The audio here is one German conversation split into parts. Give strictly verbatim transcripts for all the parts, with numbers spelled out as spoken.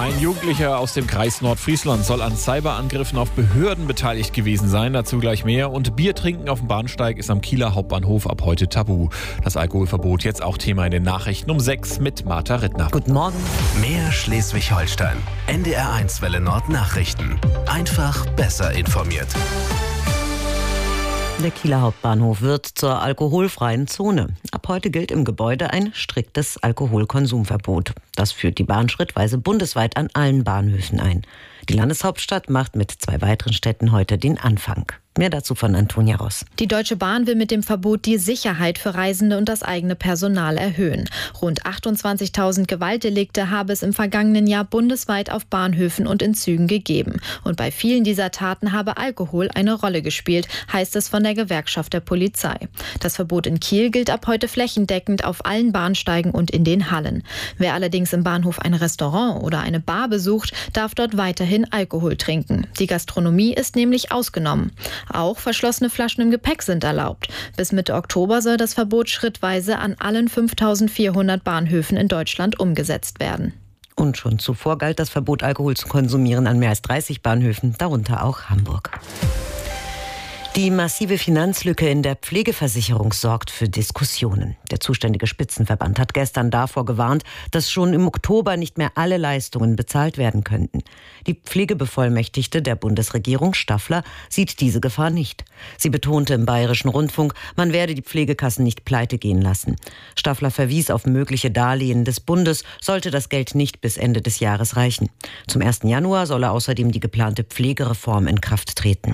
Ein Jugendlicher aus dem Kreis Nordfriesland soll an Cyberangriffen auf Behörden beteiligt gewesen sein. Dazu gleich mehr. Und Bier trinken auf dem Bahnsteig ist am Kieler Hauptbahnhof ab heute tabu. Das Alkoholverbot jetzt auch Thema in den Nachrichten um sechs mit Martha Rittner. Guten Morgen. Mehr Schleswig-Holstein. N D R eins Welle Nord Nachrichten. Einfach besser informiert. Der Kieler Hauptbahnhof wird zur alkoholfreien Zone. Ab heute gilt im Gebäude ein striktes Alkoholkonsumverbot. Das führt die Bahn schrittweise bundesweit an allen Bahnhöfen ein. Die Landeshauptstadt macht mit zwei weiteren Städten heute den Anfang. Mehr dazu von Antonia Ross. Die Deutsche Bahn will mit dem Verbot die Sicherheit für Reisende und das eigene Personal erhöhen. Rund achtundzwanzigtausend Gewaltdelikte habe es im vergangenen Jahr bundesweit auf Bahnhöfen und in Zügen gegeben. Und bei vielen dieser Taten habe Alkohol eine Rolle gespielt, heißt es von der Gewerkschaft der Polizei. Das Verbot in Kiel gilt ab heute flächendeckend auf allen Bahnsteigen und in den Hallen. Wer allerdings im Bahnhof ein Restaurant oder eine Bar besucht, darf dort weiterhin Alkohol trinken. Die Gastronomie ist nämlich ausgenommen. Auch verschlossene Flaschen im Gepäck sind erlaubt. Bis Mitte Oktober soll das Verbot schrittweise an allen fünftausendvierhundert Bahnhöfen in Deutschland umgesetzt werden. Und schon zuvor galt das Verbot, Alkohol zu konsumieren, an mehr als dreißig Bahnhöfen, darunter auch Hamburg. Die massive Finanzlücke in der Pflegeversicherung sorgt für Diskussionen. Der zuständige Spitzenverband hat gestern davor gewarnt, dass schon im Oktober nicht mehr alle Leistungen bezahlt werden könnten. Die Pflegebevollmächtigte der Bundesregierung, Staffler, sieht diese Gefahr nicht. Sie betonte im Bayerischen Rundfunk, man werde die Pflegekassen nicht pleite gehen lassen. Staffler verwies auf mögliche Darlehen des Bundes, sollte das Geld nicht bis Ende des Jahres reichen. Zum ersten Januar solle außerdem die geplante Pflegereform in Kraft treten.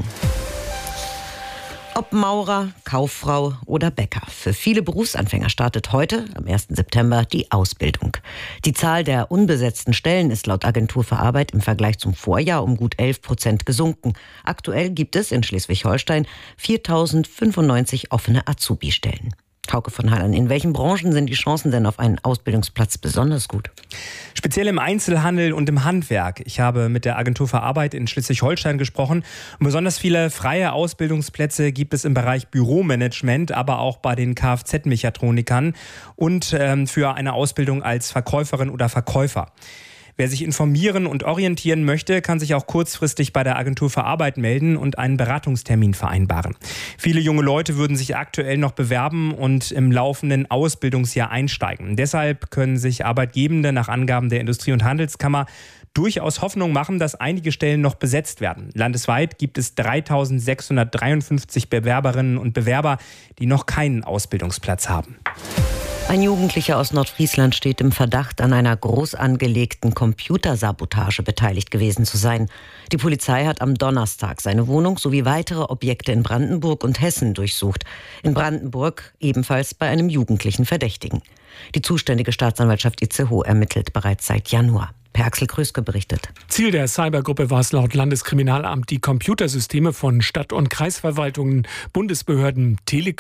Ob Maurer, Kauffrau oder Bäcker. Für viele Berufsanfänger startet heute, am ersten September, die Ausbildung. Die Zahl der unbesetzten Stellen ist laut Agentur für Arbeit im Vergleich zum Vorjahr um gut elf Prozent gesunken. Aktuell gibt es in Schleswig-Holstein viertausendfünfundneunzig offene Azubi-Stellen. Hauke von Hallern, in welchen Branchen sind die Chancen denn auf einen Ausbildungsplatz besonders gut? Speziell im Einzelhandel und im Handwerk. Ich habe mit der Agentur für Arbeit in Schleswig-Holstein gesprochen. Und besonders viele freie Ausbildungsplätze gibt es im Bereich Büromanagement, aber auch bei den Kfz-Mechatronikern und ähm, für eine Ausbildung als Verkäuferin oder Verkäufer. Wer sich informieren und orientieren möchte, kann sich auch kurzfristig bei der Agentur für Arbeit melden und einen Beratungstermin vereinbaren. Viele junge Leute würden sich aktuell noch bewerben und im laufenden Ausbildungsjahr einsteigen. Deshalb können sich Arbeitgebende nach Angaben der Industrie- und Handelskammer durchaus Hoffnung machen, dass einige Stellen noch besetzt werden. Landesweit gibt es dreitausendsechshundertdreiundfünfzig Bewerberinnen und Bewerber, die noch keinen Ausbildungsplatz haben. Ein Jugendlicher aus Nordfriesland steht im Verdacht, an einer groß angelegten Computersabotage beteiligt gewesen zu sein. Die Polizei hat am Donnerstag seine Wohnung sowie weitere Objekte in Brandenburg und Hessen durchsucht. In Brandenburg ebenfalls bei einem jugendlichen Verdächtigen. Die zuständige Staatsanwaltschaft Itzehoe ermittelt bereits seit Januar. Per Axel Kröske berichtet. Ziel der Cybergruppe war es laut Landeskriminalamt, die Computersysteme von Stadt- und Kreisverwaltungen, Bundesbehörden,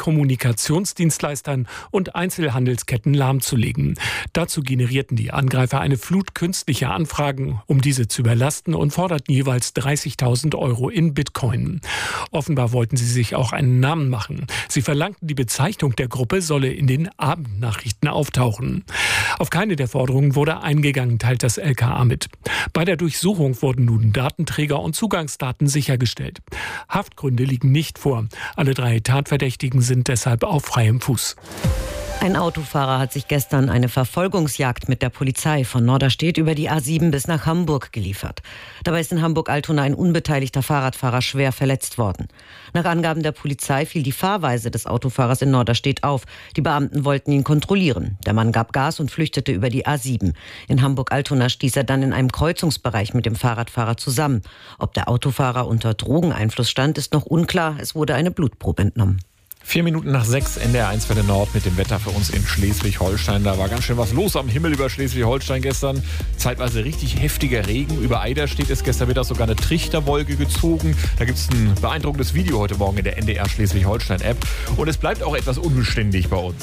Telekommunikationsdienstleistern und Einzelhandelsketten lahmzulegen. Dazu generierten die Angreifer eine Flut künstlicher Anfragen, um diese zu überlasten, und forderten jeweils dreißigtausend Euro in Bitcoin. Offenbar wollten sie sich auch einen Namen machen. Sie verlangten, die Bezeichnung der Gruppe solle in den Abendnachrichten auftauchen. Auf keine der Forderungen wurde eingegangen, teilt das L K A mit. Bei der Durchsuchung wurden nun Datenträger und Zugangsdaten sichergestellt. Haftgründe liegen nicht vor. Alle drei Tatverdächtigen sind deshalb auf freiem Fuß. Ein Autofahrer hat sich gestern eine Verfolgungsjagd mit der Polizei von Norderstedt über die A sieben bis nach Hamburg geliefert. Dabei ist in Hamburg-Altona ein unbeteiligter Fahrradfahrer schwer verletzt worden. Nach Angaben der Polizei fiel die Fahrweise des Autofahrers in Norderstedt auf. Die Beamten wollten ihn kontrollieren. Der Mann gab Gas und flüchtete über die A sieben. In Hamburg-Altona stieß er dann in einem Kreuzungsbereich mit dem Fahrradfahrer zusammen. Ob der Autofahrer unter Drogeneinfluss stand, ist noch unklar. Es wurde eine Blutprobe entnommen. Vier Minuten nach sechs, N D R eins Welle Nord mit dem Wetter für uns in Schleswig-Holstein. Da war ganz schön was los am Himmel über Schleswig-Holstein gestern. Zeitweise richtig heftiger Regen. Über Eiderstedt ist gestern Mittag sogar eine Trichterwolke gezogen. Da gibt es ein beeindruckendes Video heute Morgen in der N D R Schleswig-Holstein-App. Und es bleibt auch etwas unbeständig bei uns.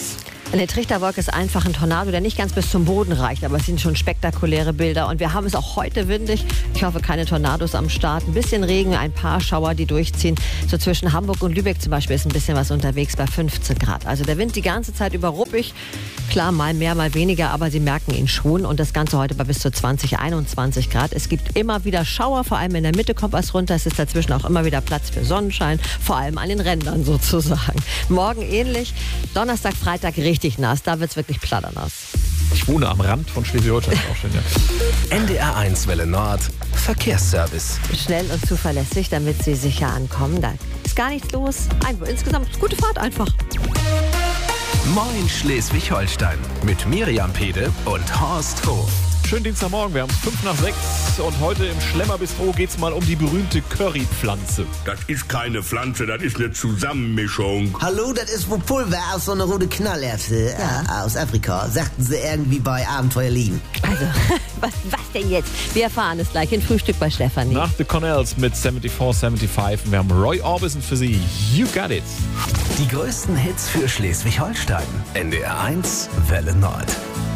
Eine Trichterwolke ist einfach ein Tornado, der nicht ganz bis zum Boden reicht, aber es sind schon spektakuläre Bilder. Und wir haben es auch heute windig. Ich hoffe, keine Tornados am Start. Ein bisschen Regen, ein paar Schauer, die durchziehen. So zwischen Hamburg und Lübeck zum Beispiel ist ein bisschen was unterwegs bei fünfzehn Grad. Also der Wind die ganze Zeit über ruppig. Klar, mal mehr, mal weniger, aber Sie merken ihn schon. Und das Ganze heute bei bis zu zwanzig, einundzwanzig Grad. Es gibt immer wieder Schauer, vor allem in der Mitte kommt was runter. Es ist dazwischen auch immer wieder Platz für Sonnenschein, vor allem an den Rändern sozusagen. Morgen ähnlich, Donnerstag, Freitag richtig nass. Da wird es wirklich platternass. Ich wohne am Rand von Schleswig-Holstein. Auch schön, ja. N D R eins Welle Nord, Verkehrsservice. Schnell und zuverlässig, damit Sie sicher ankommen. Da ist gar nichts los. Ein, insgesamt gute Fahrt einfach. Moin Schleswig-Holstein mit Miriam Pede und Horst Hof. Schönen Dienstagmorgen, wir haben es fünf nach sechs und heute im Schlemmerbistro geht es mal um die berühmte Currypflanze. Das ist keine Pflanze, das ist eine Zusammenmischung. Hallo, das ist wohl Pulver aus so einer rote Knallerbse ja. äh, aus Afrika, sagten sie irgendwie bei Abenteuer Lieben. Also, was, was denn jetzt? Wir erfahren es gleich in Frühstück bei Stefanie. Nach The Connells mit vierundsiebzig, fünfundsiebzig und wir haben Roy Orbison für Sie. You got it. Die größten Hits für Schleswig-Holstein. N D R eins Welle Nord.